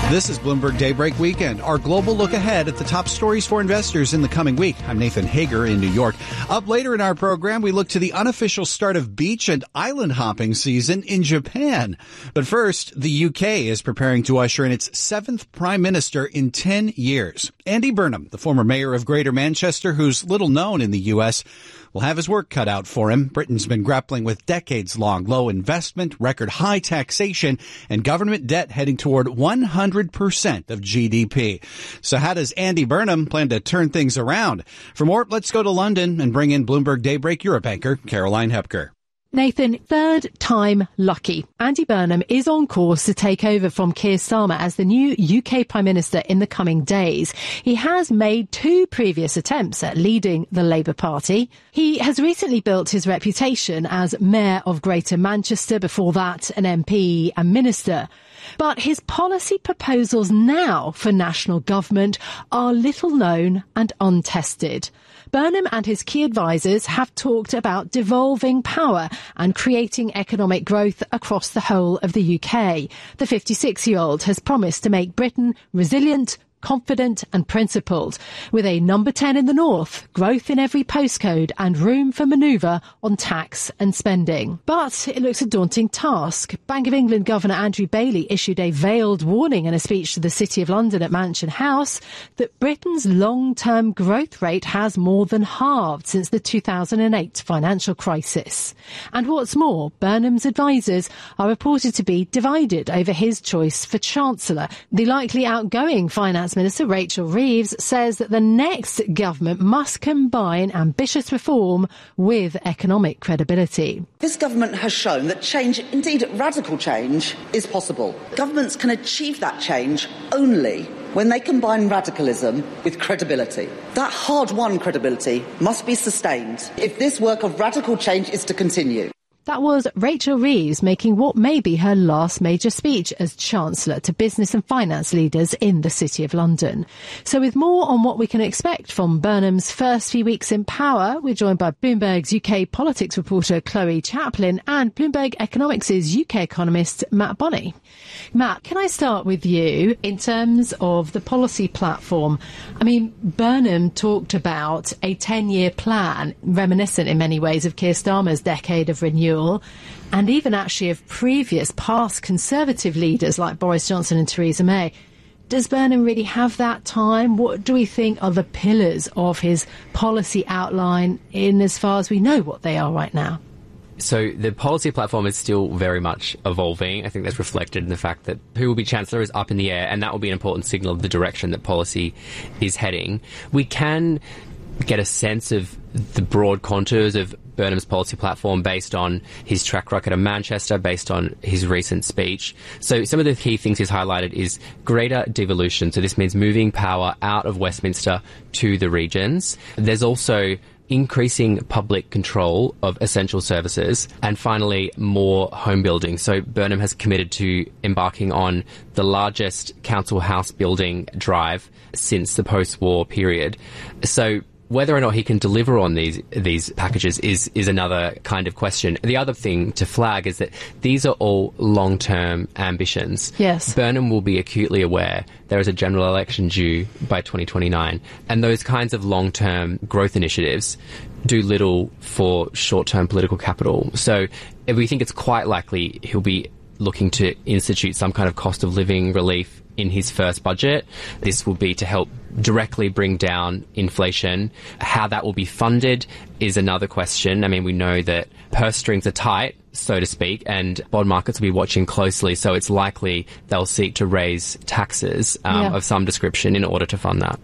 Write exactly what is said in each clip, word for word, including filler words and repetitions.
This is Bloomberg Daybreak Weekend, our global look ahead at the top stories for investors in the coming week. I'm Nathan Hager in New York. Up later in our program, we look to the unofficial start of beach and island hopping season in Japan. But first, the U K is preparing to usher in its seventh prime minister in ten years. Andy Burnham, the former mayor of Greater Manchester, who's little known in the U S, will have his work cut out for him. Britain's been grappling with decades-long low investment, record-high taxation, and government debt heading toward one hundred percent of G D P. So how does Andy Burnham plan to turn things around? For more, let's go to London and bring in Bloomberg Daybreak Europe anchor Caroline Hepker. Nathan, third time lucky. Andy Burnham is on course to take over from Keir Starmer as the new U K Prime Minister in the coming days. He has made two previous attempts at leading the Labour Party. He has recently built his reputation as Mayor of Greater Manchester, before that an M P and Minister. But his policy proposals now for national government are little known and untested. Burnham and his key advisers have talked about devolving power and creating economic growth across the whole of the U K. The fifty-six-year-old has promised to make Britain resilient, confident and principled, with a number ten in the north, growth in every postcode and room for manoeuvre on tax and spending. But it looks a daunting task. Bank of England Governor Andrew Bailey issued a veiled warning in a speech to the City of London at Mansion House that Britain's long-term growth rate has more than halved since the two thousand eight financial crisis. And what's more, Burnham's advisers are reported to be divided over his choice for Chancellor. The likely outgoing finance Minister Rachel Reeves says that the next government must combine ambitious reform with economic credibility. This government has shown that change, indeed radical change, is possible. Governments can achieve that change only when they combine radicalism with credibility. That hard-won credibility must be sustained if this work of radical change is to continue. That was Rachel Reeves making what may be her last major speech as Chancellor to business and finance leaders in the City of London. So with more on what we can expect from Burnham's first few weeks in power, we're joined by Bloomberg's U K politics reporter Chloe Chaplin and Bloomberg Economics' U K economist Matt Bonney. Matt, can I start with you in terms of the policy platform? I mean, Burnham talked about a ten-year plan, reminiscent in many ways of Keir Starmer's decade of renewal, and even actually of previous past Conservative leaders like Boris Johnson and Theresa May. Does Burnham really have that time? What do we think are the pillars of his policy outline in as far as we know what they are right now? So the policy platform is still very much evolving. I think that's reflected in the fact that who will be Chancellor is up in the air, and that will be an important signal of the direction that policy is heading. We can get a sense of the broad contours of Burnham's policy platform based on his track record in Manchester, based on his recent speech. So some of the key things he's highlighted is greater devolution. So this means moving power out of Westminster to the regions. There's also increasing public control of essential services, and finally, more home building. So Burnham has committed to embarking on the largest council house building drive since the post-war period. So whether or not he can deliver on these these packages is is another kind of question. The other thing to flag is that these are all long-term ambitions. Yes. Burnham will be acutely aware there is a general election due by twenty twenty-nine, and those kinds of long-term growth initiatives do little for short-term political capital. So if we think it's quite likely he'll be looking to institute some kind of cost of living relief in his first budget. This will be to help directly bring down inflation. How that will be funded is another question. I mean, we know that purse strings are tight, so to speak, and bond markets will be watching closely, so it's likely they'll seek to raise taxes um, yeah. of some description in order to fund that.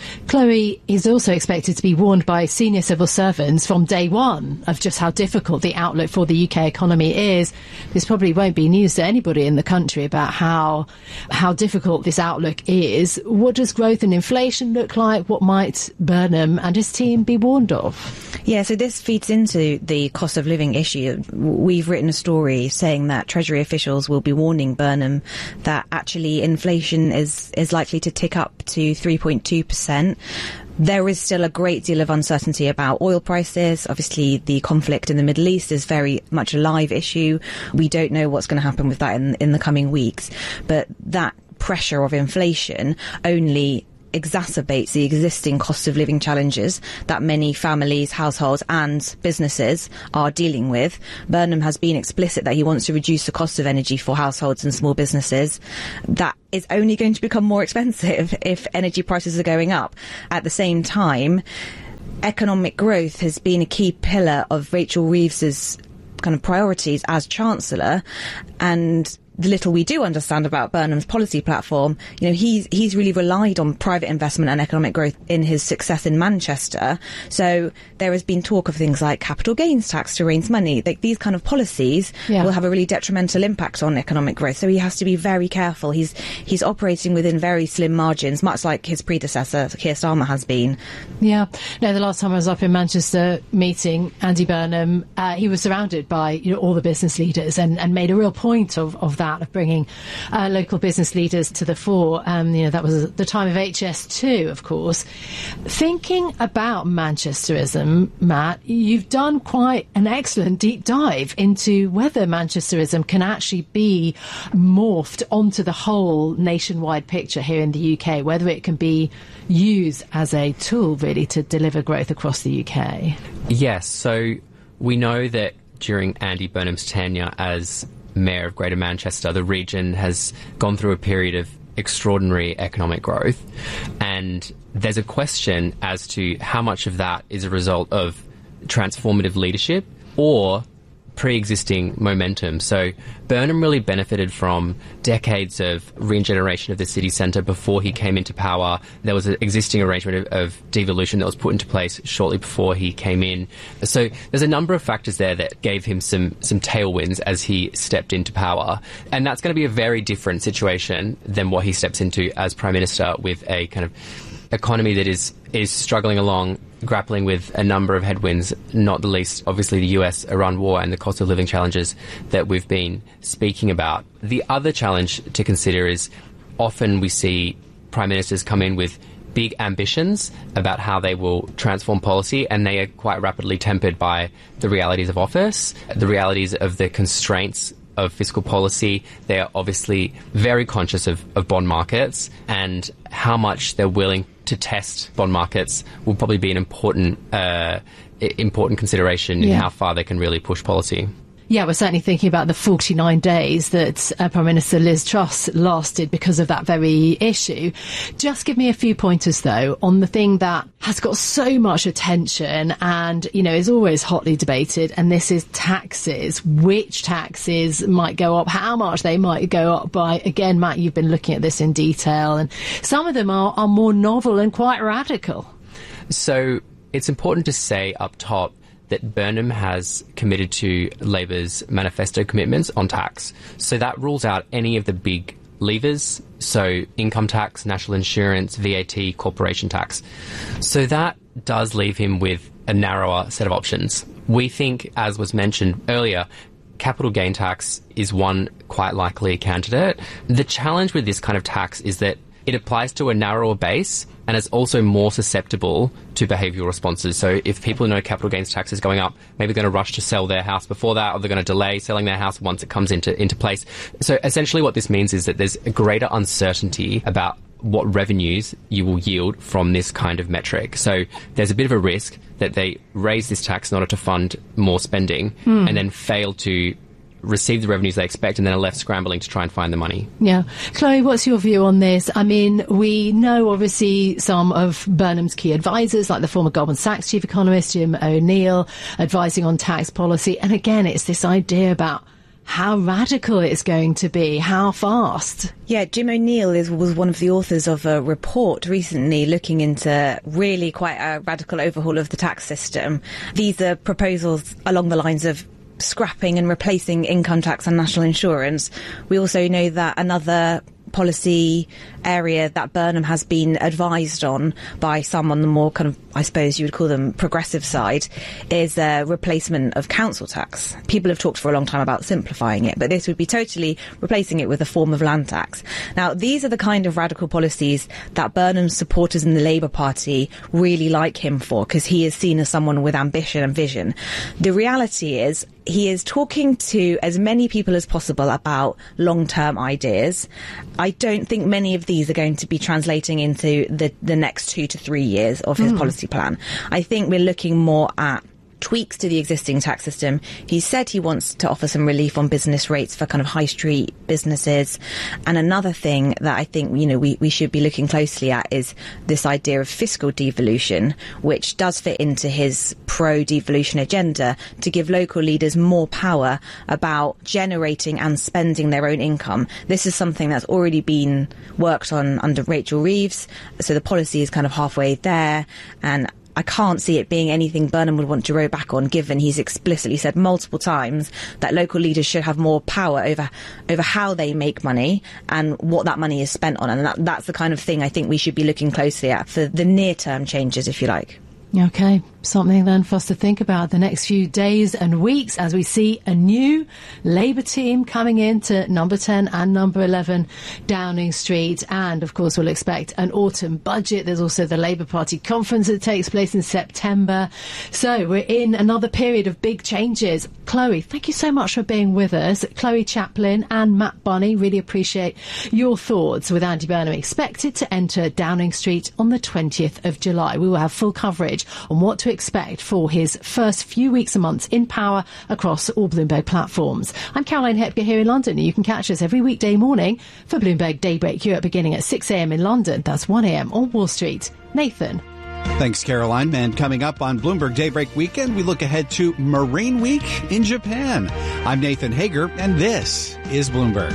Chloe is also expected to be warned by senior civil servants from day one of just how difficult the outlook for the U K economy is. This probably won't be news to anybody in the country about how how difficult this outlook is. What does growth and inflation look like? What might Burnham and his team be warned of? Yeah, so this feeds into the cost of living issue. We've written a story saying that Treasury officials will be warning Burnham that actually inflation is, is likely to tick up to three point two percent. There is still a great deal of uncertainty about oil prices. Obviously, the conflict in the Middle East is very much a live issue. We don't know what's going to happen with that in, in the coming weeks. But that pressure of inflation only exacerbates the existing cost of living challenges that many families, households and businesses are dealing with. Burnham has been explicit that he wants to reduce the cost of energy for households and small businesses. That is only going to become more expensive if energy prices are going up. At the same time, economic growth has been a key pillar of Rachel Reeves's kind of priorities as Chancellor, and the little we do understand about Burnham's policy platform, you know, he's he's really relied on private investment and economic growth in his success in Manchester. So there has been talk of things like capital gains tax to raise money. Like these kind of policies yeah. will have a really detrimental impact on economic growth. So he has to be very careful. He's he's operating within very slim margins, much like his predecessor, Keir Starmer, has been. Yeah. No, the last time I was up in Manchester meeting Andy Burnham, uh, he was surrounded by, you know, all the business leaders and, and made a real point of, of that. Of bringing uh, local business leaders to the fore. Um, you know, that was the time of H S two, of course. Thinking about Manchesterism, Matt, you've done quite an excellent deep dive into whether Manchesterism can actually be morphed onto the whole nationwide picture here in the U K, whether it can be used as a tool, really, to deliver growth across the U K. Yes, so we know that during Andy Burnham's tenure as Mayor of Greater Manchester, the region has gone through a period of extraordinary economic growth, and there's a question as to how much of that is a result of transformative leadership or pre-existing momentum. So Burnham really benefited from decades of regeneration of the city centre before he came into power. There was an existing arrangement of, of devolution that was put into place shortly before he came in. So there's a number of factors there that gave him some some tailwinds as he stepped into power. And that's going to be a very different situation than what he steps into as Prime Minister, with a kind of economy that is is struggling along, grappling with a number of headwinds, not the least, obviously, the U S Iran war and the cost of living challenges that we've been speaking about. The other challenge to consider is often we see prime ministers come in with big ambitions about how they will transform policy, and they are quite rapidly tempered by the realities of office, the realities of the constraints of fiscal policy. They are obviously very conscious of, of bond markets, and how much they're willing to test bond markets will probably be an important uh, important consideration yeah. in how far they can really push policy. Yeah, we're certainly thinking about the forty-nine days that uh, Prime Minister Liz Truss lasted because of that very issue. Just give me a few pointers, though, on the thing that has got so much attention and, you know, is always hotly debated, and this is taxes. Which taxes might go up, how much they might go up by. Again, Matt, you've been looking at this in detail, and some of them are, are more novel and quite radical. So it's important to say up top that Burnham has committed to Labor's manifesto commitments on tax. So that rules out any of the big levers, so income tax, national insurance, V A T, corporation tax. So that does leave him with a narrower set of options. We think, as was mentioned earlier, capital gain tax is one quite likely candidate. The challenge with this kind of tax is that it applies to a narrower base and is also more susceptible to behavioural responses. So if people know capital gains tax is going up, maybe they're going to rush to sell their house before that, or they're going to delay selling their house once it comes into, into place. So essentially what this means is that there's a greater uncertainty about what revenues you will yield from this kind of metric. So there's a bit of a risk that they raise this tax in order to fund more spending mm. and then fail to receive the revenues they expect, and then are left scrambling to try and find the money. Yeah. Chloe, what's your view on this? I mean, we know obviously some of Burnham's key advisors, like the former Goldman Sachs chief economist, Jim O'Neill, advising on tax policy. And again, it's this idea about how radical it's going to be, how fast. Yeah, Jim O'Neill is, was one of the authors of a report recently looking into really quite a radical overhaul of the tax system. These are proposals along the lines of scrapping and replacing income tax and national insurance. We also know that another policy area that Burnham has been advised on by some on the more kind of, I suppose you would call them progressive side, is a replacement of council tax. People have talked for a long time about simplifying it, but this would be totally replacing it with a form of land tax. Now, these are the kind of radical policies that Burnham's supporters in the Labour Party really like him for, because he is seen as someone with ambition and vision. The reality is, he is talking to as many people as possible about long-term ideas. I don't think many of these are going to be translating into the, the next two to three years of his mm. policy plan. I think we're looking more at tweaks to the existing tax system. He said he wants to offer some relief on business rates for kind of high street businesses. And another thing that I think, you know, we, we should be looking closely at is this idea of fiscal devolution, which does fit into his pro-devolution agenda to give local leaders more power about generating and spending their own income. This is something that's already been worked on under Rachel Reeves. So the policy is kind of halfway there. And I can't see it being anything Burnham would want to row back on, given he's explicitly said multiple times that local leaders should have more power over over how they make money and what that money is spent on. And that, that's the kind of thing I think we should be looking closely at for the near-term changes, if you like. Okay, something then for us to think about the next few days and weeks as we see a new Labour team coming into number ten and number eleven Downing Street. And, of course, we'll expect an autumn budget. There's also the Labour Party conference that takes place in September. So we're in another period of big changes. Chloe, thank you so much for being with us. Chloe Chaplin and Matt Bunny, really appreciate your thoughts. With Andy Burnham expected to enter Downing Street on the twentieth of July. We will have full coverage on what to expect for his first few weeks and months in power across all Bloomberg platforms. I'm Caroline Hepker here in London, and you can catch us every weekday morning for Bloomberg Daybreak Europe beginning at six a.m. in London. That's one a.m. on Wall Street. Nathan. Thanks, Caroline. And coming up on Bloomberg Daybreak Weekend, we look ahead to Marine Week in Japan. I'm Nathan Hager, and this is Bloomberg.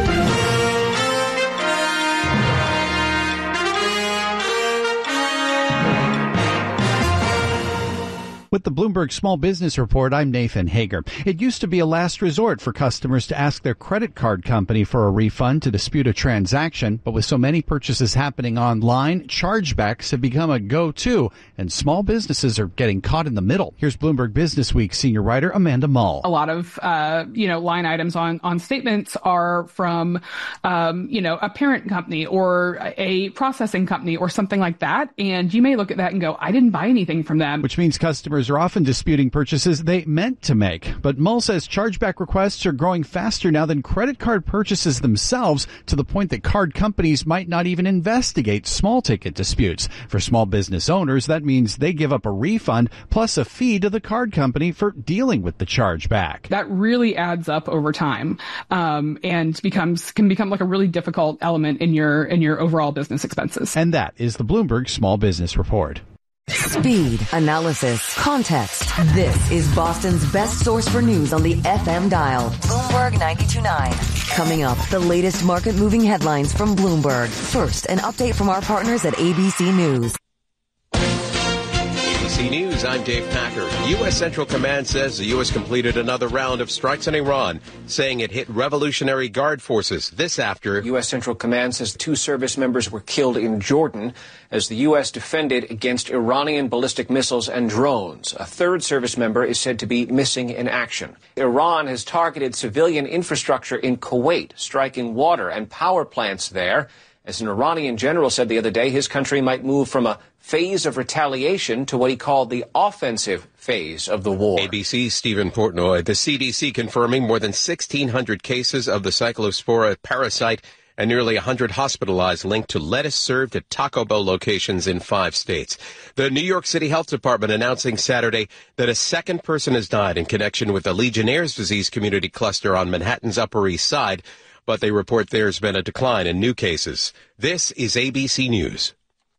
With the Bloomberg Small Business Report, I'm Nathan Hager. It used to be a last resort for customers to ask their credit card company for a refund to dispute a transaction, but with so many purchases happening online, chargebacks have become a go-to, and small businesses are getting caught in the middle. Here's Bloomberg Business Week senior writer Amanda Mull. A lot of, uh, you know, line items on, on statements are from, um, you know, a parent company or a processing company or something like that, and you may look at that and go, I didn't buy anything from them. Which means customers are often disputing purchases they meant to make. But Mull says chargeback requests are growing faster now than credit card purchases themselves, to the point that card companies might not even investigate small-ticket disputes. For small business owners, that means they give up a refund plus a fee to the card company for dealing with the chargeback. That really adds up over time, um, and becomes can become like a really difficult element in your in your overall business expenses. And that is the Bloomberg Small Business Report. Speed, analysis, context. This is Boston's best source for news on the F M dial. Bloomberg ninety-two point nine. Coming up, the latest market-moving headlines from Bloomberg. First, an update from our partners at A B C News. A B C News, I'm Dave Packer. U S. Central Command says the U S completed another round of strikes on Iran, saying it hit Revolutionary Guard forces. This after U S. Central Command says two service members were killed in Jordan as the U S defended against Iranian ballistic missiles and drones. A third service member is said to be missing in action. Iran has targeted civilian infrastructure in Kuwait, striking water and power plants there. As an Iranian general said the other day, his country might move from a phase of retaliation to what he called the offensive phase of the war. A B C's Stephen Portnoy. The C D C confirming more than sixteen hundred cases of the Cyclospora parasite and nearly one hundred hospitalized linked to lettuce served at Taco Bell locations in five states. The New York City Health Department announcing Saturday that a second person has died in connection with the Legionnaire's disease community cluster on Manhattan's Upper East Side, but they report there's been a decline in new cases. This is A B C News.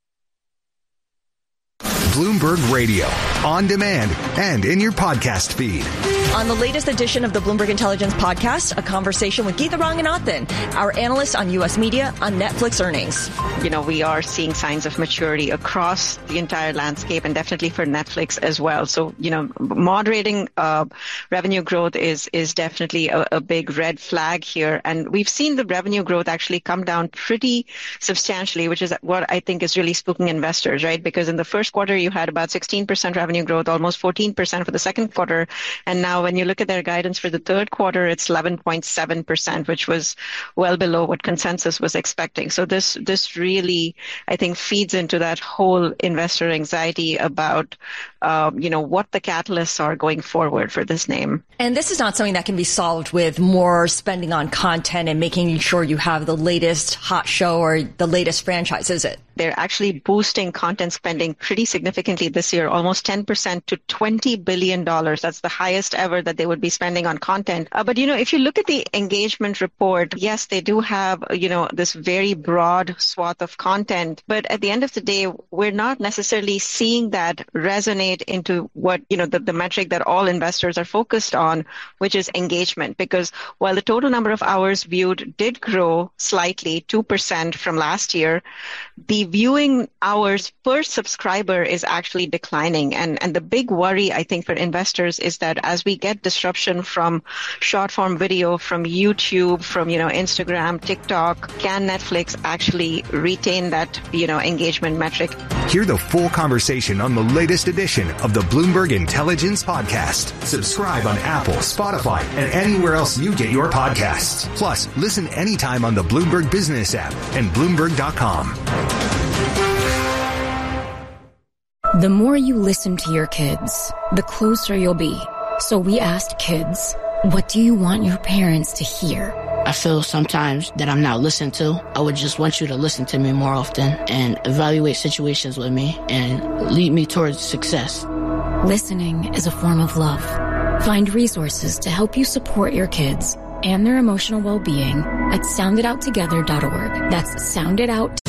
Bloomberg Radio, on demand and in your podcast feed. On the latest edition of the Bloomberg Intelligence Podcast, a conversation with Geetha Ranganathan, our analyst on U S media on Netflix earnings. You know, we are seeing signs of maturity across the entire landscape and definitely for Netflix as well. So, you know, moderating uh, revenue growth is is definitely a, a big red flag here. And we've seen the revenue growth actually come down pretty substantially, which is what I think is really spooking investors, right? Because in the first quarter, you had about sixteen percent revenue growth, almost fourteen percent for the second quarter. And now when you look at their guidance for the third quarter, it's eleven point seven percent, which was well below what consensus was expecting. So this this really, I think, feeds into that whole investor anxiety about, um, you know, what the catalysts are going forward for this name. And this is not something that can be solved with more spending on content and making sure you have the latest hot show or the latest franchise, is it? They're actually boosting content spending pretty significantly this year, almost ten percent to twenty billion dollars. That's the highest ever that they would be spending on content. Uh, but, you know, if you look at the engagement report, yes, they do have, you know, this very broad swath of content. But at the end of the day, we're not necessarily seeing that resonate into what, you know, the, the metric that all investors are focused on, which is engagement. Because while the total number of hours viewed did grow slightly, two percent from last year, the viewing hours per subscriber is actually declining. And, and the big worry, I think, for investors is that as we get disruption from short form video, from YouTube, from, you know, Instagram, TikTok, can Netflix actually retain that, you know, engagement metric? Hear the full conversation on the latest edition of the Bloomberg Intelligence Podcast. Subscribe on Apple, Spotify, and anywhere else you get your podcasts. Plus, listen anytime on the Bloomberg Business app and Bloomberg dot com. The more you listen to your kids, the closer you'll be. So we asked kids, what do you want your parents to hear? I feel sometimes that I'm not listened to. I would just want you to listen to me more often and evaluate situations with me and lead me towards success. Listening is a form of love. Find resources to help you support your kids and their emotional well-being at sound it out together dot org. That's sound it out